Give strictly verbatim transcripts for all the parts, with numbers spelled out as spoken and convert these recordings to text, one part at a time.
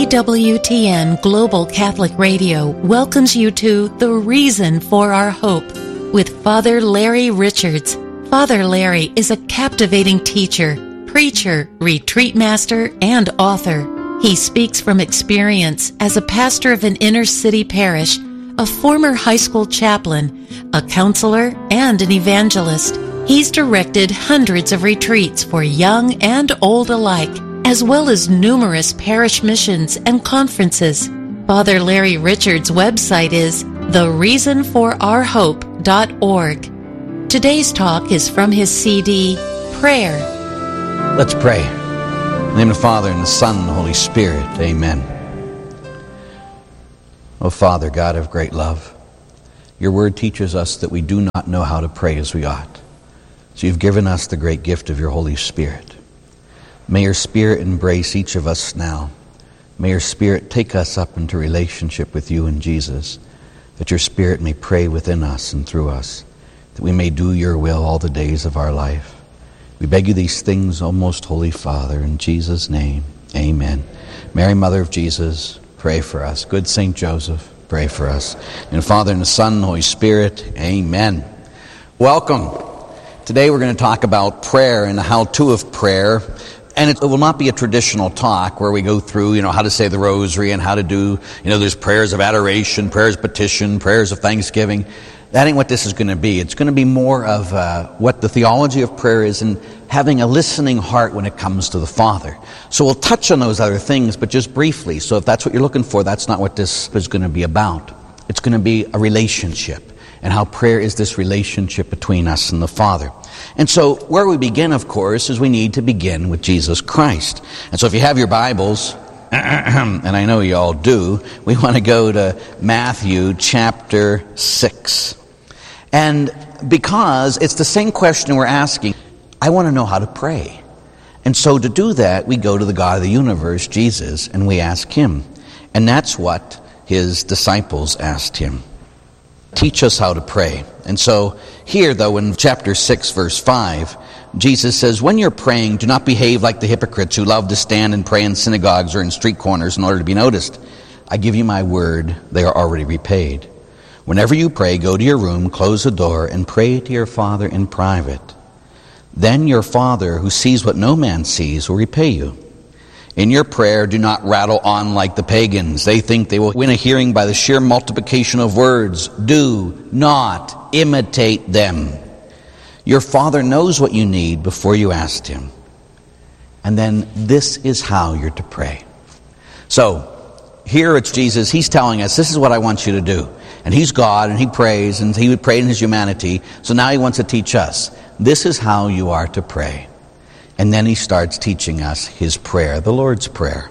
E W T N Global Catholic Radio welcomes you to The Reason for Our Hope with Father Larry Richards. Father Larry is a captivating teacher, preacher, retreat master, and author. He speaks from experience as a pastor of an inner-city parish, a former high school chaplain, a counselor, and an evangelist. He's directed hundreds of retreats for young and old alike, as well as numerous parish missions and conferences. Father Larry Richards' website is the reason for our hope dot org. Today's talk is from his C D, Prayer. Let's pray. In the name of the Father, and the Son, and the Holy Spirit. Amen. O Father, God of great love, your word teaches us that we do not know how to pray as we ought. So you've given us the great gift of your Holy Spirit. May your Spirit embrace each of us now. May your Spirit take us up into relationship with you and Jesus, that your Spirit may pray within us and through us, that we may do your will all the days of our life. We beg you these things, O most holy Father, in Jesus' name, amen. Mary, Mother of Jesus, pray for us. Good Saint Joseph, pray for us. And the Father, and the Son, and the Holy Spirit, amen. Welcome. Today we're going to talk about prayer and the how-to of prayer. And it will not be a traditional talk where we go through, you know, how to say the rosary and how to do, you know, there's prayers of adoration, prayers of petition, prayers of thanksgiving. That ain't what this is going to be. It's going to be more of uh, what the theology of prayer is and having a listening heart when it comes to the Father. So we'll touch on those other things, but just briefly. So if that's what you're looking for, that's not what this is going to be about. It's going to be a relationship, and how prayer is this relationship between us and the Father. And so where we begin, of course, is we need to begin with Jesus Christ. And so if you have your Bibles, and I know you all do, we want to go to Matthew chapter six. And because it's the same question we're asking, I want to know how to pray. And so to do that, we go to the God of the universe, Jesus, and we ask him. And that's what his disciples asked him. Teach us how to pray. And so here, though, in chapter six, verse five, Jesus says, when you're praying, do not behave like the hypocrites who love to stand and pray in synagogues or in street corners in order to be noticed. I give you my word, they are already repaid. Whenever you pray, go to your room, close the door, and pray to your Father in private. Then your Father, who sees what no man sees, will repay you. In your prayer, do not rattle on like the pagans. They think they will win a hearing by the sheer multiplication of words. Do not imitate them. Your Father knows what you need before you ask him. And then this is how you're to pray. So, here it's Jesus. He's telling us, this is what I want you to do. And he's God, and he prays, and he would pray in his humanity. So now he wants to teach us. This is how you are to pray. And then he starts teaching us his prayer, the Lord's Prayer.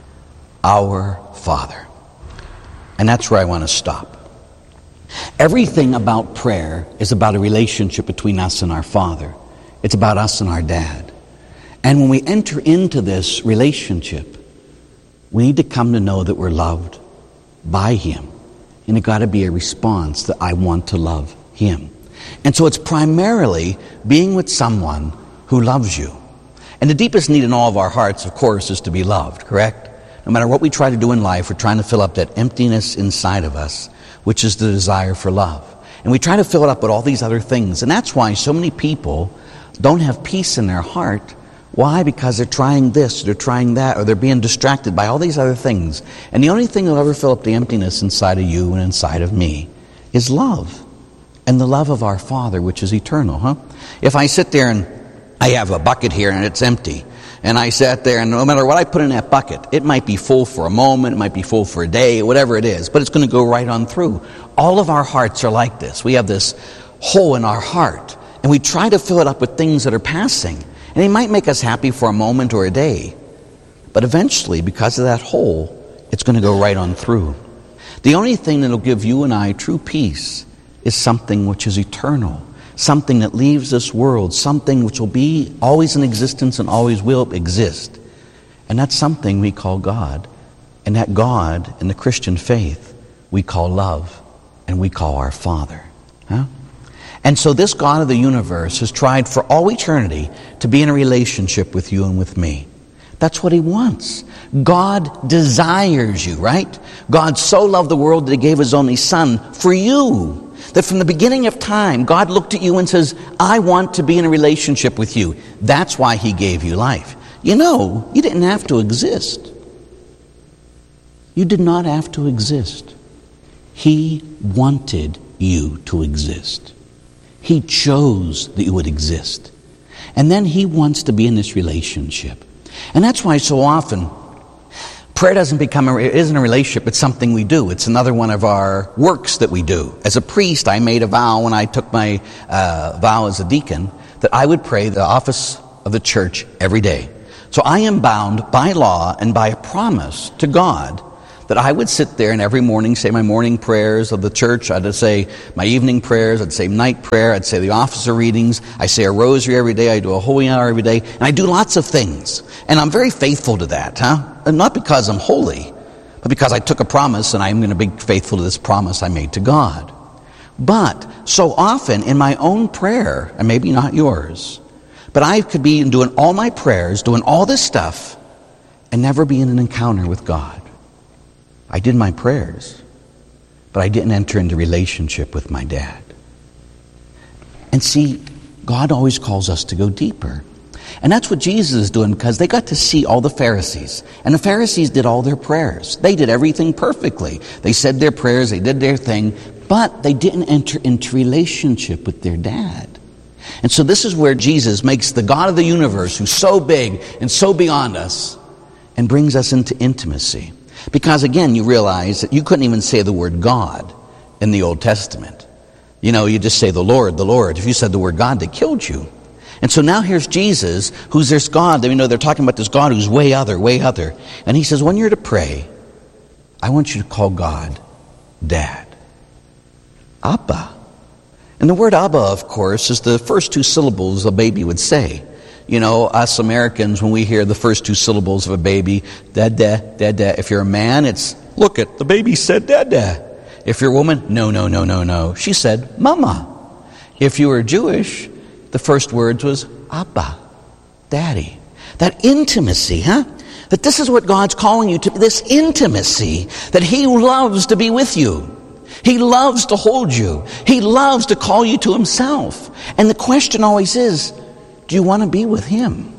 Our Father. And that's where I want to stop. Everything about prayer is about a relationship between us and our Father. It's about us and our Dad. And when we enter into this relationship, we need to come to know that we're loved by him. And it's got to be a response that I want to love him. And so it's primarily being with someone who loves you. And the deepest need in all of our hearts, of course, is to be loved, correct? No matter what we try to do in life, we're trying to fill up that emptiness inside of us, which is the desire for love. And we try to fill it up with all these other things. And that's why so many people don't have peace in their heart. Why? Because they're trying this, they're trying that, or they're being distracted by all these other things. And the only thing that'll ever fill up the emptiness inside of you and inside of me is love. And the love of our Father, which is eternal, huh? If I sit there and I have a bucket here and it's empty, and I sat there, and no matter what I put in that bucket, it might be full for a moment, it might be full for a day, whatever it is, but it's going to go right on through. All of our hearts are like this. We have this hole in our heart, and we try to fill it up with things that are passing. And they might make us happy for a moment or a day, but eventually, because of that hole, it's going to go right on through. The only thing that will give you and I true peace is something which is eternal. Something that leaves this world, something which will be always in existence and always will exist. And that's something we call God. And that God, in the Christian faith, we call love, and we call our Father. Huh? And so this God of the universe has tried for all eternity to be in a relationship with you and with me. That's what he wants. God desires you, right? God so loved the world that he gave his only son for you. That from the beginning of time, God looked at you and says, I want to be in a relationship with you. That's why he gave you life. You know, you didn't have to exist. You did not have to exist. He wanted you to exist. He chose that you would exist. And then he wants to be in this relationship. And that's why so often prayer doesn't become a, it isn't a relationship, it's something we do. It's another one of our works that we do. As a priest, I made a vow when I took my uh, vow as a deacon that I would pray the office of the church every day. So I am bound by law and by a promise to God that I would sit there and every morning say my morning prayers of the church. I'd say my evening prayers. I'd say night prayer. I'd say the officer readings. I say a rosary every day. I do a holy hour every day. And I do lots of things. And I'm very faithful to that, huh? And not because I'm holy, but because I took a promise and I'm going to be faithful to this promise I made to God. But so often in my own prayer, and maybe not yours, but I could be doing all my prayers, doing all this stuff, and never be in an encounter with God. I did my prayers, but I didn't enter into relationship with my dad. And see, God always calls us to go deeper. And that's what Jesus is doing, because they got to see all the Pharisees. And the Pharisees did all their prayers. They did everything perfectly. They said their prayers, they did their thing, but they didn't enter into relationship with their dad. And so this is where Jesus makes the God of the universe, who's so big and so beyond us, and brings us into intimacy. Because again, you realize that you couldn't even say the word God in the Old Testament. You know, you just say the Lord, the Lord. If you said the word God, they killed you. And so now here's Jesus, who's this God. You know, they're talking about this God who's way other, way other. And he says, when you're to pray, I want you to call God Dad. Abba. And the word Abba, of course, is the first two syllables a baby would say. You know, us Americans, when we hear the first two syllables of a baby, dada, dada. If you're a man, it's, look it, the baby said dada. If you're a woman, no, no, no, no, no. She said mama. If you were Jewish, the first words was Abba, Daddy. That intimacy, huh? That this is what God's calling you to, this intimacy, that he loves to be with you. He loves to hold you. He loves to call you to himself. And the question always is, do you want to be with him?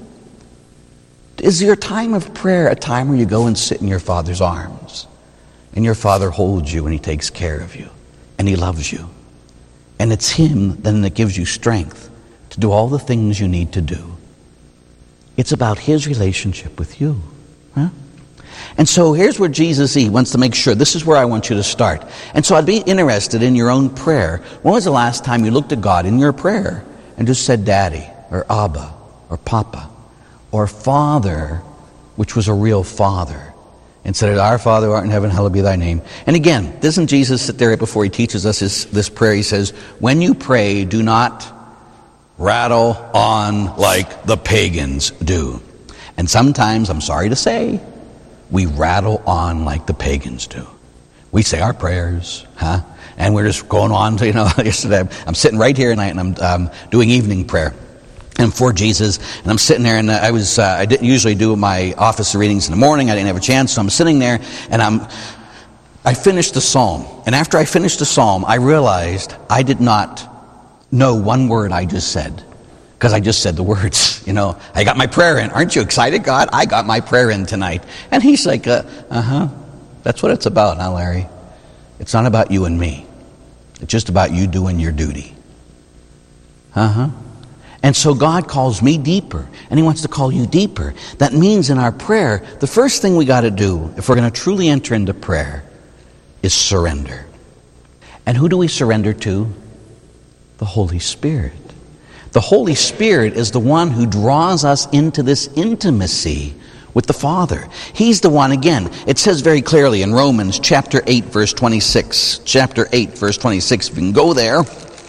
Is your time of prayer a time where you go and sit in your Father's arms and your Father holds you and he takes care of you and he loves you? And it's him then that gives you strength to do all the things you need to do. It's about his relationship with you. Huh? And so here's where Jesus he wants to make sure, this is where I want you to start. And so I'd be interested in your own prayer. When was the last time you looked at God in your prayer and just said Daddy, or Abba, or Papa, or Father, which was a real Father, and said, Our Father who art in heaven, hallowed be thy name. And again, doesn't Jesus sit there right before he teaches us his, this prayer? He says, when you pray, do not rattle on like the pagans do. And sometimes, I'm sorry to say, we rattle on like the pagans do. We say our prayers, huh? And we're just going on to, you know, yesterday I'm sitting right here tonight and I'm um, doing evening prayer. And for Jesus, and I'm sitting there, and I was, uh, I didn't usually do my office readings in the morning. I didn't have a chance, so I'm sitting there, and I'm, I finished the psalm. And after I finished the psalm, I realized I did not know one word I just said, because I just said the words. You know, I got my prayer in. Aren't you excited, God? I got my prayer in tonight. And he's like, uh, uh-huh, that's what it's about now, Larry. It's not about you and me. It's just about you doing your duty. Uh-huh. And so God calls me deeper, and he wants to call you deeper. That means in our prayer, the first thing we got to do, if we're going to truly enter into prayer, is surrender. And who do we surrender to? The Holy Spirit. The Holy Spirit is the one who draws us into this intimacy with the Father. He's the one, again, it says very clearly in Romans chapter eight, verse twenty-six. Chapter eight, verse twenty-six. If you can go there.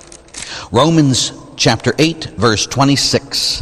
Romans chapter eight, verse twenty-six.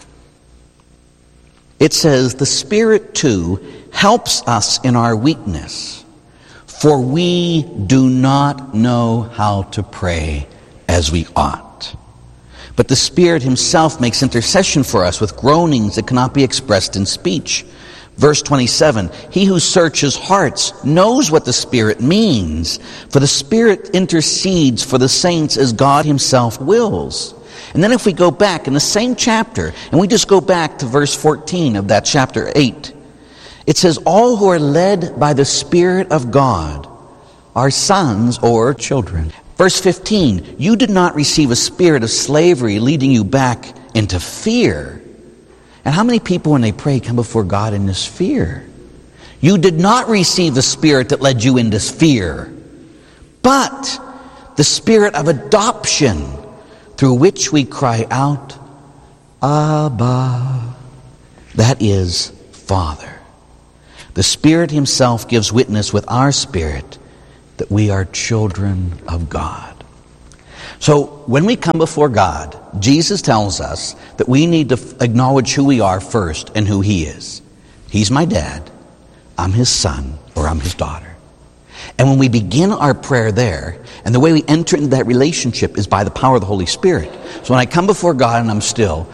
It says, the Spirit too helps us in our weakness, for we do not know how to pray as we ought. But the Spirit himself makes intercession for us with groanings that cannot be expressed in speech. Verse twenty-seven, he who searches hearts knows what the Spirit means, for the Spirit intercedes for the saints as God himself wills. And then if we go back in the same chapter, and we just go back to verse fourteen of that chapter eight, it says, all who are led by the Spirit of God are sons or children. Verse fifteen, you did not receive a spirit of slavery leading you back into fear. And how many people, when they pray, come before God in this fear? You did not receive the spirit that led you into fear, but the spirit of adoption, through which we cry out, Abba. That is, Father. The Spirit himself gives witness with our spirit that we are children of God. So when we come before God, Jesus tells us that we need to acknowledge who we are first and who he is. He's my dad, I'm his son, or I'm his daughter. And when we begin our prayer there, and the way we enter into that relationship is by the power of the Holy Spirit. So when I come before God and I'm still,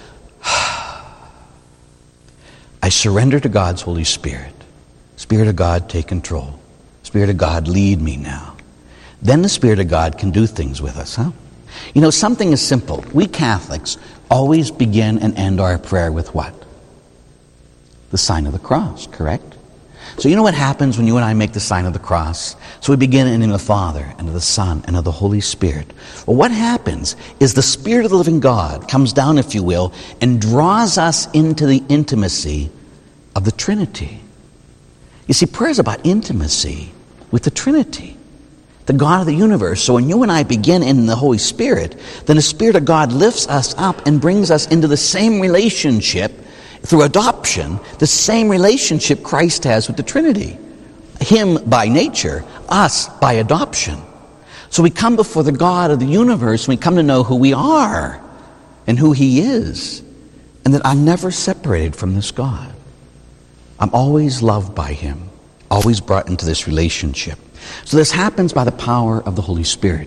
I surrender to God's Holy Spirit. Spirit of God, take control. Spirit of God, lead me now. Then the Spirit of God can do things with us, huh? You know, something is simple. We Catholics always begin and end our prayer with what? The sign of the cross, correct? So you know what happens when you and I make the sign of the cross? So we begin in the name of the Father, and of the Son, and of the Holy Spirit. Well, what happens is the Spirit of the living God comes down, if you will, and draws us into the intimacy of the Trinity. You see, prayer is about intimacy with the Trinity, the God of the universe. So when you and I begin in the Holy Spirit, then the Spirit of God lifts us up and brings us into the same relationship through adoption, the same relationship Christ has with the Trinity. Him by nature, us by adoption. So we come before the God of the universe and we come to know who we are and who he is, and that I'm never separated from this God. I'm always loved by him, always brought into this relationship. So this happens by the power of the Holy Spirit.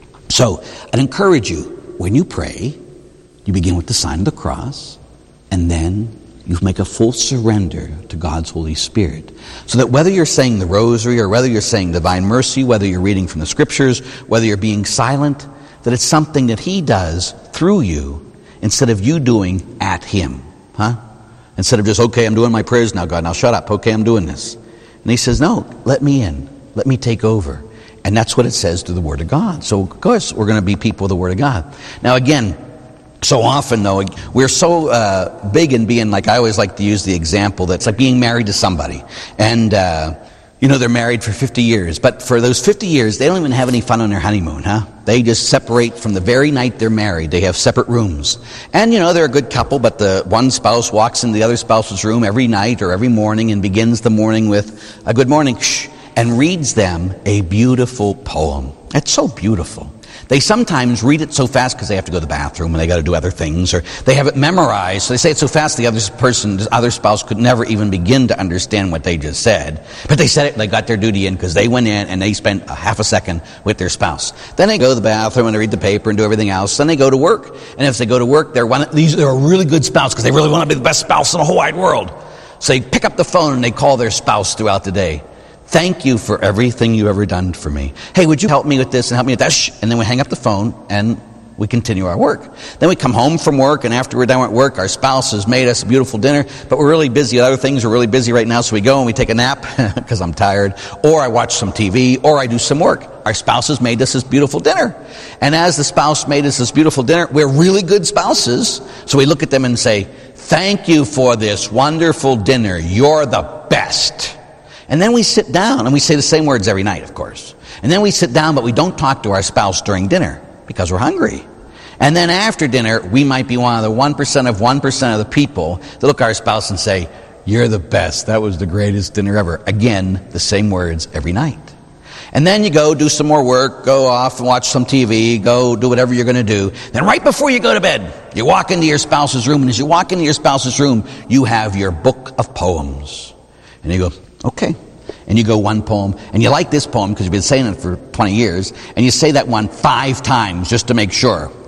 So I'd encourage you, when you pray, you begin with the sign of the cross, and then you make a full surrender to God's Holy Spirit. So that whether you're saying the rosary, or whether you're saying divine mercy, whether you're reading from the scriptures, whether you're being silent, that it's something that he does through you instead of you doing at him. Huh? Instead of just, okay, I'm doing my prayers now, God, now shut up. Okay, I'm doing this. And he says, no, let me in. Let me take over. And that's what it says to the Word of God. So, of course, we're going to be people of the Word of God. Now, again, so often, though, we're so uh, big in being, like, I always like to use the example that's like being married to somebody. And, uh, you know, they're married for fifty years. But for those fifty years, they don't even have any fun on their honeymoon, huh? They just separate from the very night they're married. They have separate rooms. And, you know, they're a good couple, but the one spouse walks into the other spouse's room every night or every morning and begins the morning with a good morning, shh, and reads them a beautiful poem. It's so beautiful. They sometimes read it so fast because they have to go to the bathroom and they got to do other things, or they have it memorized. So they say it so fast the other person, the other spouse could never even begin to understand what they just said. But they said it, they got their duty in because they went in and they spent a half a second with their spouse. Then they go to the bathroom and they read the paper and do everything else. Then they go to work. And if they go to work, they're one, these they're a really good spouse because they really want to be the best spouse in the whole wide world. So they pick up the phone and they call their spouse throughout the day. Thank you for everything you've ever done for me. Hey, would you help me with this and help me with that? Shh. And then we hang up the phone and we continue our work. Then we come home from work, and after we're done with work, our spouse has made us a beautiful dinner, but we're really busy with other things. We're really busy right now, so we go and we take a nap because I'm tired, or I watch some T V, or I do some work. Our spouse has made us this beautiful dinner. And as the spouse made us this beautiful dinner, we're really good spouses. So we look at them and say, thank you for this wonderful dinner. You're the best. And then we sit down, and we say the same words every night, of course. And then we sit down, but we don't talk to our spouse during dinner because we're hungry. And then after dinner, we might be one of the one percent of one percent of the people that look at our spouse and say, you're the best. That was the greatest dinner ever. Again, the same words every night. And then you go do some more work, go off and watch some T V, go do whatever you're going to do. Then right before you go to bed, you walk into your spouse's room, and as you walk into your spouse's room, you have your book of poems. And you go, okay. And you go one poem, and you like this poem because you've been saying it for twenty years, and you say that one five times just to make sure.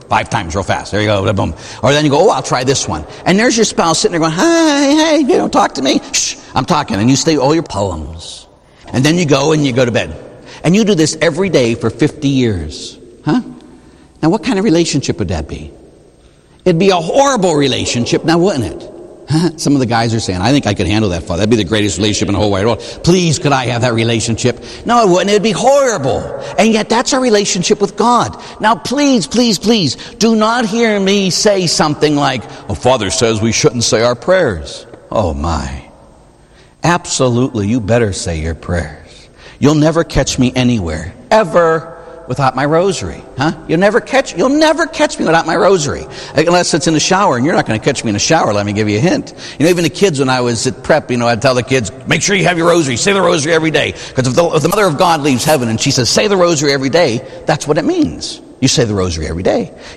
Five times real fast. There you go. Boom. Or then you go, oh, I'll try this one. And there's your spouse sitting there going, hi, hey, you don't talk to me. Shh, I'm talking. And you say all your poems. And then you go and you go to bed. And you do this every day for fifty years. Huh? Now, what kind of relationship would that be? It'd be a horrible relationship, now wouldn't it? Huh? Some of the guys are saying, I think I could handle that, Father. That'd be the greatest relationship in the whole wide world. Please, could I have that relationship? No, it wouldn't. It'd be horrible. And yet, that's our relationship with God. Now, please, please, please, do not hear me say something like, oh, Father says we shouldn't say our prayers. Oh, my. Absolutely, you better say your prayers. You'll never catch me anywhere, ever, without my rosary, huh? You'll never catch, you'll never catch me without my rosary. Unless it's in the shower, and you're not going to catch me in the shower, let me give you a hint. You know, even the kids, when I was at prep, you know, I'd tell the kids, make sure you have your rosary, say the rosary every day. Because if the, if the Mother of God leaves heaven and she says, say the rosary every day, that's what it means. You say the rosary every day.